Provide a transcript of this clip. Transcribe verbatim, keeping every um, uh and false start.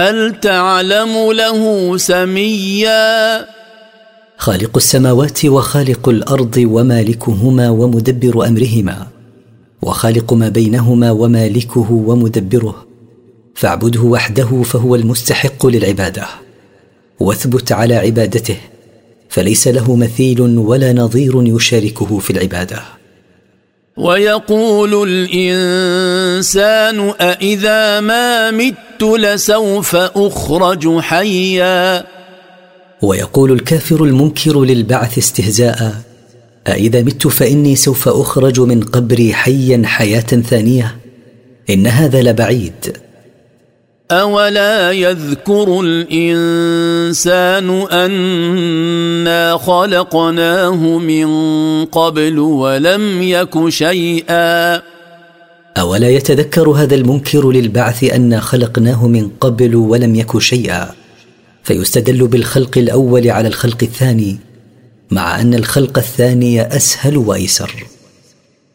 هل تعلم له سميا خالق السماوات وخالق الأرض ومالكهما ومدبر أمرهما، وخالق ما بينهما ومالكه ومدبره، فاعبده وحده فهو المستحق للعبادة، واثبت على عبادته فليس له مثيل ولا نظير يشاركه في العبادة. ويقول الإنسان أإذا ما مت لسوف أخرج حيا ويقول الكافر المنكر للبعث استهزاء: أإذا مت فإني سوف أخرج من قبري حيا حياة ثانية؟ إن هذا لبعيد. أولا يذكر الإنسان أنا خلقناه من قبل ولم يك شيئا أولا يتذكر هذا المنكر للبعث أنا خلقناه من قبل ولم يك شيئا، فيستدل بالخلق الأول على الخلق الثاني، مع أن الخلق الثاني أسهل وأيسر.